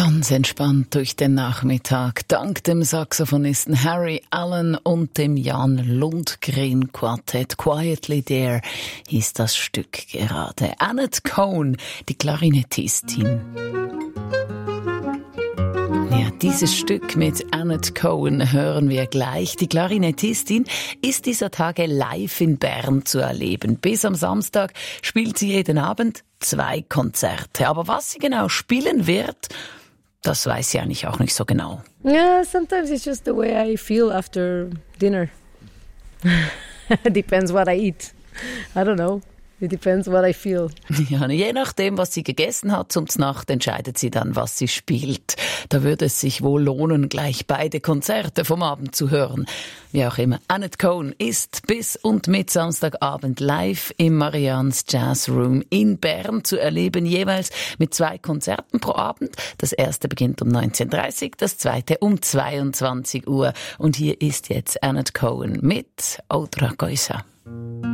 Ganz entspannt durch den Nachmittag. Dank dem Saxophonisten Harry Allen und dem Jan Lundgren Quartett. Quietly There hieß das Stück gerade. Annette Cohn, die Klarinettistin. Ja, dieses Stück mit Annette Cohn hören wir gleich. Die Klarinettistin ist dieser Tage live in Bern zu erleben. Bis am Samstag spielt sie jeden Abend 2 Konzerte. Aber was sie genau spielen wird, das weiß sie eigentlich auch nicht so genau. Yeah, sometimes it's just the way I feel after dinner. Depends what I eat. I don't know. It depends what I feel. Ja, je nachdem, was sie gegessen hat zum Nacht, entscheidet sie dann, was sie spielt. Da würde es sich wohl lohnen, gleich beide Konzerte vom Abend zu hören. Wie auch immer, Annette Cohn ist bis und mit Samstagabend live im Marians Jazz Room in Bern zu erleben, jeweils mit 2 Konzerten pro Abend. Das erste beginnt um 19:30 Uhr, das zweite um 22 Uhr. Und hier ist jetzt Annette Cohn mit Outra Coisa.